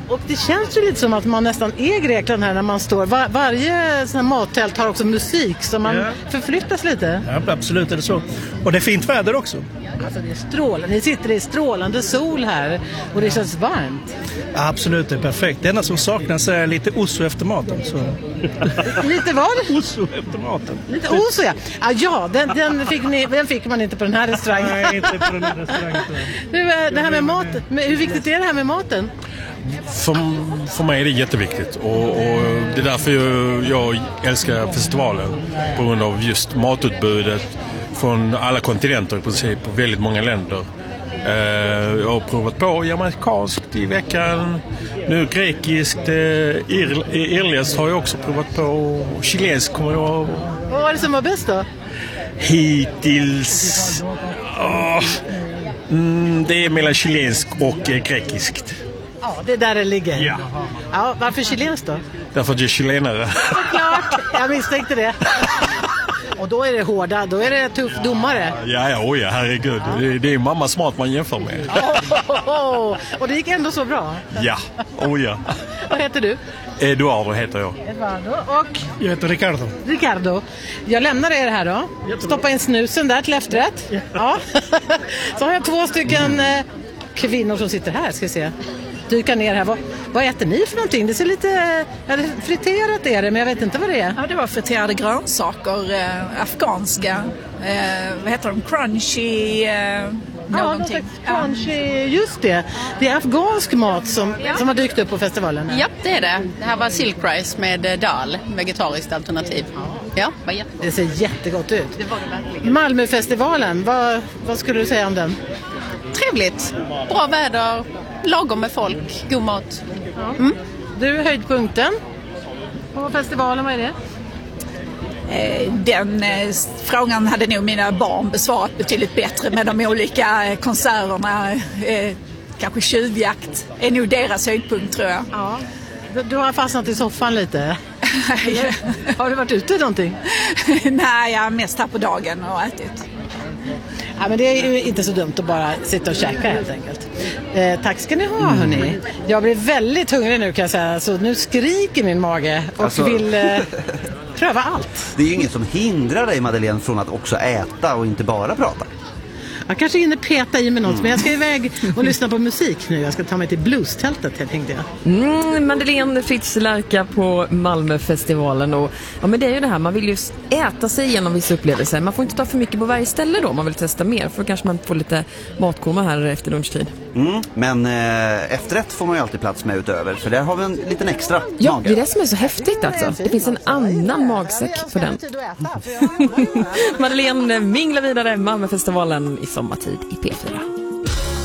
Och det känns ju lite som att man nästan är i Grekland här när man står. Varje sån här mattält har också musik så man förflyttas lite. Ja, absolut är det så. Och det är fint väder också. Alltså det är strålande. Ni sitter i strålande sol här och det känns varmt. Ja, absolut, det är perfekt. Det enda som saknas är lite osso efter maten. Så. Lite vad? Osso efter maten. Lite osso, ja. Ja, den fick man inte på den här restaurangen. Nej, inte på den här restaurangen. Det här med maten. Hur viktigt är det här med maten? För mig är det jätteviktigt och det är därför jag älskar festivalen på grund av just matutbudet från alla kontinenter i princip och väldigt många länder. Jag har provat på jamaicanskt i veckan, nu grekiskt, irländskt har jag också provat på, chilensk kommer jag. Vad var det som var bäst då? Hittills det är mellan chilensk och grekiskt. Ja, det är där det ligger. Ja. Ja, varför chilensk då? Därför att jag är chilenare. Såklart, jag misstänkte det. Och då är det hårda, då är det tuff domare. Ja, herregud. Det är mammas mat man jämför med. Och det gick ändå så bra. Ja. Vad heter du? Eduardo heter jag. Eduardo. Och? Jag heter Ricardo. Jag lämnar er här då. Stoppa in snusen där till efterrätt. Ja. Så har jag 2 stycken kvinnor som sitter här, ska vi se. Dyka ner här. Vad äter ni för någonting? Det ser lite friterat är det, men jag vet inte vad det är. Ja, det var friterade grönsaker, afghanska. Vad heter de? Crunchy någonting. Crunchy, just det. Det är afghansk mat som har dykt upp på festivalen. Ja, det är det. Det här var silk rice med dal, vegetariskt alternativ. Ja, vad jättegott. Det ser jättegott ut. Det var det verkligen. Malmöfestivalen, vad skulle du säga om den? Trevligt. Bra väder, lagom med folk, god mat. Mm. Du, höjdpunkten på festivalen, vad är det? Den frågan hade nog mina barn besvarat betydligt bättre med de olika konserterna. Kanske tjuvjakt är nog deras höjdpunkt, tror jag. Ja. Du har fastnat i soffan lite. Har du varit ute någonting? Nej, jag är mest här på dagen och ätit. Ja, men det är ju inte så dumt att bara sitta och käka helt enkelt. Tack ska ni ha, hörni. Jag blir väldigt hungrig nu, kan jag säga. Så nu skriker min mage och vill pröva allt. Det är ju inget som hindrar dig, Madeleine, från att också äta och inte bara prata. Jag kanske hinner peta i mig något, men jag ska iväg och lyssna på musik nu. Jag ska ta mig till blues-tältet, tänkte jag. Madeleine Fritz-Lärka på Malmöfestivalen. Och, ja, men det är ju det här, man vill ju äta sig igenom vissa upplevelser. Man får inte ta för mycket på varje ställe då, man vill testa mer. För kanske man får lite matkoma här efter lunchtid. Men efterrätt får man ju alltid plats med utöver, för där har vi en liten extra mage. Det är det som är så häftigt alltså. Det finns en annan magsäck för den. Madeleine minglar vidare Malmöfestivalen i sommartid i P4.